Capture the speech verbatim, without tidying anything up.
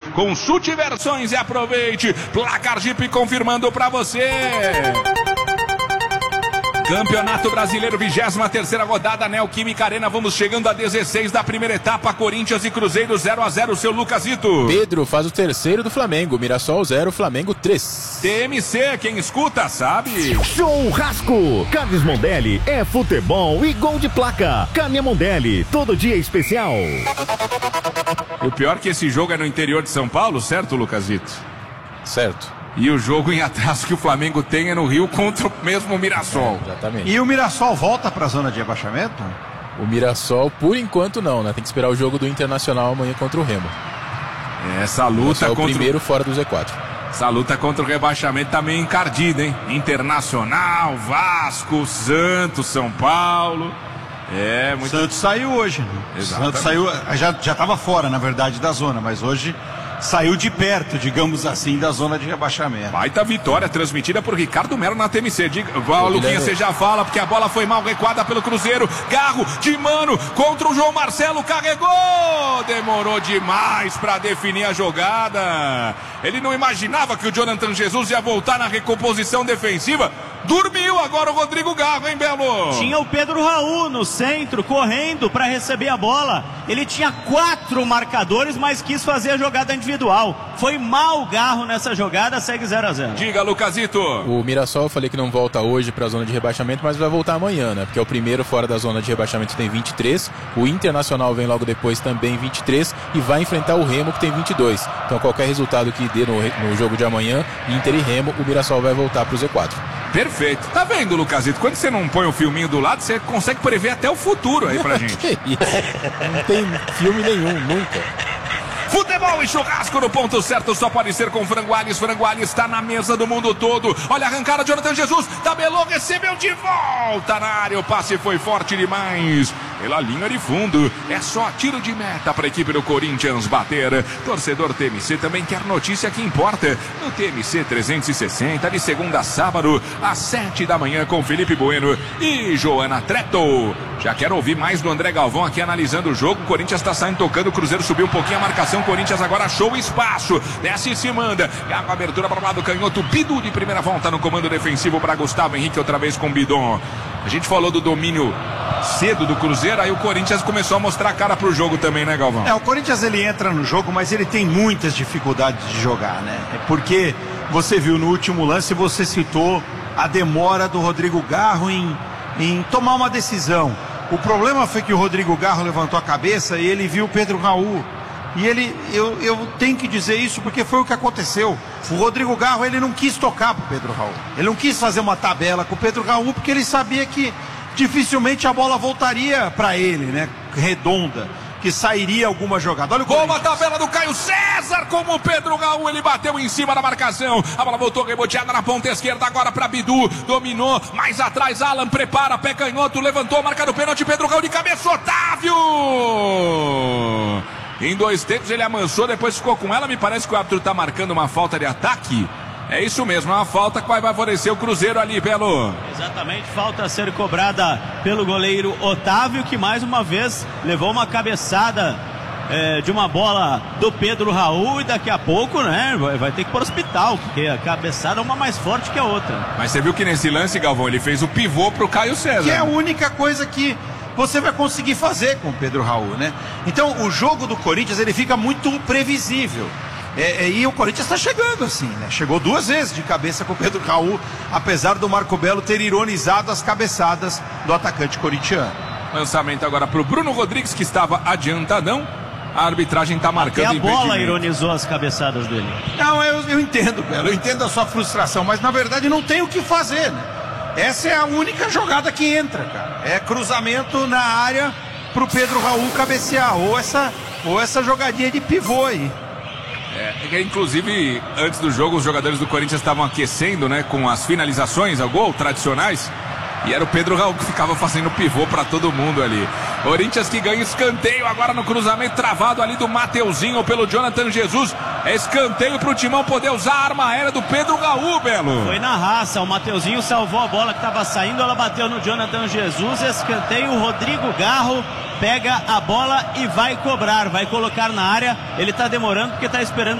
Consulte versões e aproveite. Placar Jeep confirmando pra você. Campeonato Brasileiro, vigésima terceira rodada, Neoquímica Arena. Vamos chegando a dezesseis da primeira etapa. Corinthians e Cruzeiro zero a zero, seu Lucasito. Pedro faz o terceiro do Flamengo. Mirassol zero, Flamengo três. T M C, quem escuta sabe. Churrasco. Carnes Mondelli é futebol e gol de placa. Carne Mondelli, todo dia especial. E o pior é que esse jogo é no interior de São Paulo, certo, Lucasito? Certo. E o jogo em atraso que o Flamengo tem é no Rio contra o mesmo Mirassol. É, exatamente. E o Mirassol volta para a zona de rebaixamento? O Mirassol, por enquanto, não, né? Tem que esperar o jogo do Internacional amanhã contra o Remo. Essa luta é o contra primeiro fora do Z quatro. Essa luta contra o rebaixamento tá meio encardida, hein? Internacional, Vasco, Santos, São Paulo. É, muito... Santos saiu hoje. Né? Exatamente. Santos saiu, já já estava fora, na verdade, da zona, mas hoje saiu de perto, digamos assim, da zona de rebaixamento. Baita vitória transmitida por Ricardo Melo na T M C. Diga, Val, Luquinha, você já fala, porque a bola foi mal recuada pelo Cruzeiro. Garro de mano contra o João Marcelo, carregou! Demorou demais para definir a jogada. Ele não imaginava que o Jonathan Jesus ia voltar na recomposição defensiva. Dormiu agora o Rodrigo Garro, hein, Belo? Tinha o Pedro Raul no centro, correndo para receber a bola. Ele tinha quatro marcadores, mas quis fazer a jogada individual. Foi mal o Garro nessa jogada, segue zero a zero. Diga, Lucasito. O Mirassol, eu falei que não volta hoje para a zona de rebaixamento, mas vai voltar amanhã, né? Porque é o primeiro fora da zona de rebaixamento, tem vinte e três. O Internacional vem logo depois, também vinte e três. E vai enfrentar o Remo, que tem vinte e dois. Então qualquer resultado que dê no, no jogo de amanhã, Inter e Remo, o Mirassol vai voltar para o Z quatro. Perfeito. Tá vendo, Lucasito? Quando você não põe o filminho do lado, você consegue prever até o futuro aí pra gente. Que isso? Não tem filme nenhum, nunca. Futebol e churrasco no ponto certo só pode ser com Frango Alhes. Frango Alhes está na mesa do mundo todo. Olha a arrancada, Jonathan Jesus, tabelou, recebeu de volta na área. O passe foi forte demais. Pela linha de fundo, é só tiro de meta para a equipe do Corinthians bater. Torcedor T M C também quer notícia que importa. No T M C trezentos e sessenta, de segunda a sábado, às sete da manhã, com Felipe Bueno e Joana Treto. Já quero ouvir mais do André Galvão aqui analisando o jogo. O Corinthians está saindo tocando, o Cruzeiro subiu um pouquinho a marcação. Corinthians agora achou o espaço, desce e se manda. E a abertura para o lado canhoto. Bidu de primeira volta no comando defensivo para Gustavo Henrique, outra vez com Bidon. A gente falou do domínio cedo do Cruzeiro, aí o Corinthians começou a mostrar a cara pro jogo também, né, Galvão? É, o Corinthians ele entra no jogo, mas ele tem muitas dificuldades de jogar, né? É porque você viu no último lance, você citou a demora do Rodrigo Garro em, em tomar uma decisão. O problema foi que o Rodrigo Garro levantou a cabeça e ele viu o Pedro Raul. E ele, eu, eu tenho que dizer isso porque foi o que aconteceu. O Rodrigo Garro, ele não quis tocar pro Pedro Raul. Ele não quis fazer uma tabela com o Pedro Raul porque ele sabia que dificilmente a bola voltaria para ele, né? Redonda, que sairia alguma jogada. Olha o Boa a tabela do Caio César, como o Pedro Raul, ele bateu em cima da marcação. A bola voltou reboteada na ponta esquerda, agora para Bidu, dominou, mais atrás Alan, prepara, pé canhoto, levantou, marca do pênalti, Pedro Raul de cabeça, Otávio! Em dois tempos ele amansou, depois ficou com ela. Me parece que o árbitro está marcando uma falta de ataque. É isso mesmo, uma falta que vai favorecer o Cruzeiro ali, Belo. Exatamente, falta a ser cobrada pelo goleiro Otávio, que mais uma vez levou uma cabeçada é, de uma bola do Pedro Raul. E daqui a pouco, né, vai, vai ter que ir para o hospital, porque a cabeçada é uma mais forte que a outra. Mas você viu que nesse lance, Galvão, ele fez o pivô pro Caio César. Que é a única coisa que você vai conseguir fazer com o Pedro Raul, né? Então o jogo do Corinthians ele fica muito previsível. É, é, e o Corinthians está chegando assim, né? Chegou duas vezes de cabeça com o Pedro Raul, apesar do Marco Belo ter ironizado as cabeçadas do atacante corintiano. Lançamento agora para o Bruno Rodrigues, que estava adiantadão. A arbitragem está marcando até a bola impedimento. Ironizou as cabeçadas dele. Não, eu, eu entendo, Belo, eu entendo a sua frustração, mas na verdade não tem o que fazer, né? Essa é a única jogada que entra, cara. É cruzamento na área pro Pedro Raul cabecear, ou essa, ou essa jogadinha de pivô aí. É, inclusive, antes do jogo, os jogadores do Corinthians estavam aquecendo, né, com as finalizações ao gol, tradicionais. E era o Pedro Raul que ficava fazendo pivô para todo mundo ali. Corinthians que ganha escanteio agora no cruzamento travado ali do Mateuzinho pelo Jonathan Jesus. É escanteio pro Timão poder usar a arma aérea do Pedro Raul, Belo. Foi na raça, o Mateuzinho salvou a bola que estava saindo, ela bateu no Jonathan Jesus. Escanteio, o Rodrigo Garro pega a bola e vai cobrar, vai colocar na área. Ele tá demorando porque tá esperando